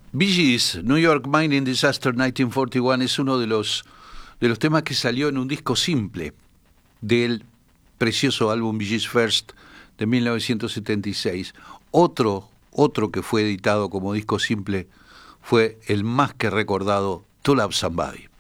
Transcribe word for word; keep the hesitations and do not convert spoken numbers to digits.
Bee Gees, New York Mining Disaster mil novecientos cuarenta y uno, es uno de los, de los temas que salió en un disco simple del precioso álbum Bee Gees First de mil novecientos setenta y seis. Otro, otro que fue editado como disco simple fue el más que recordado To Love Somebody.